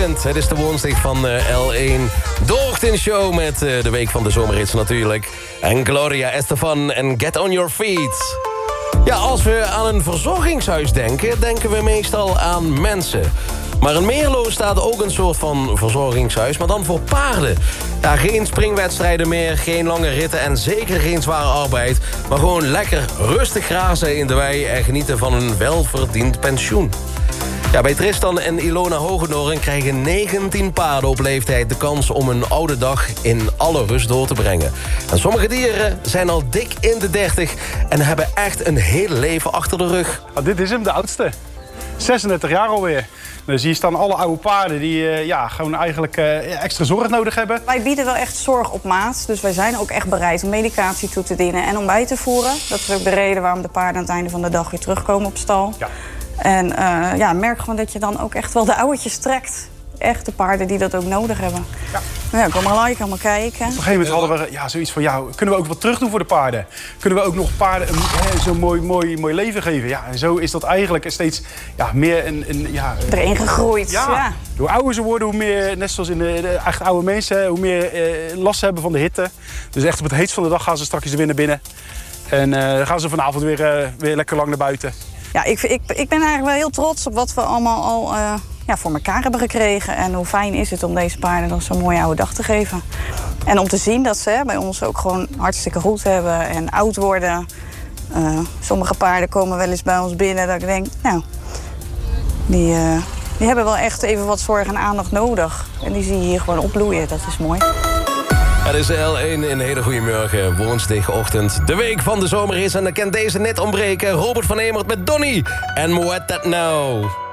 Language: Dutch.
ochtend. Het is de woensdag van L1. De ochtendshow met de week van de zomerhits natuurlijk. En Gloria Estefan en Get On Your Feet. Ja, als we aan een verzorgingshuis denken, denken we meestal aan mensen. Maar in Meerlo staat ook een soort van verzorgingshuis, maar dan voor paarden. Ja, geen springwedstrijden meer, geen lange ritten en zeker geen zware arbeid. Maar gewoon lekker rustig grazen in de wei en genieten van een welverdiend pensioen. Ja, bij Tristan en Ilona Hogendoorn krijgen 19 paarden op leeftijd de kans om een oude dag in alle rust door te brengen. En sommige dieren zijn al dik in de 30 en hebben echt een heel leven achter de rug. Nou, dit is hem, de oudste. 36 jaar alweer. Dus hier staan alle oude paarden die gewoon eigenlijk extra zorg nodig hebben. Wij bieden wel echt zorg op maat. Dus wij zijn ook echt bereid om medicatie toe te dienen en om bij te voeren. Dat is ook de reden waarom de paarden aan het einde van de dag weer terugkomen op stal. Ja. En merk gewoon dat je dan ook echt wel de ouwetjes trekt. Echt de paarden die dat ook nodig hebben. Ja. Nou ja, kom maar like, allemaal kijken. Op een gegeven moment hadden we zoiets van, kunnen we ook wat terug doen voor de paarden? Kunnen we ook nog paarden zo'n mooi leven geven? Ja, en zo is dat eigenlijk steeds meer erin gegroeid. Ja. Hoe ouder ze worden, hoe meer, net zoals in de echt oude mensen, hoe meer last ze hebben van de hitte. Dus echt op het heetst van de dag gaan ze straks er weer naar binnen. En dan gaan ze vanavond weer lekker lang naar buiten. Ja, ik ben eigenlijk wel heel trots op wat we allemaal al voor elkaar hebben gekregen. En hoe fijn is het om deze paarden nog zo'n mooie oude dag te geven. En om te zien dat ze bij ons ook gewoon hartstikke goed hebben en oud worden. Sommige paarden komen wel eens bij ons binnen dat ik denk, die hebben wel echt even wat zorg en aandacht nodig. En die zie je hier gewoon opbloeien, dat is mooi. Het is L1, een hele goede morgen, woensdagochtend. De week van de zomer is en dan kan deze net ontbreken. Robert van Emert met Donnie en What That Now.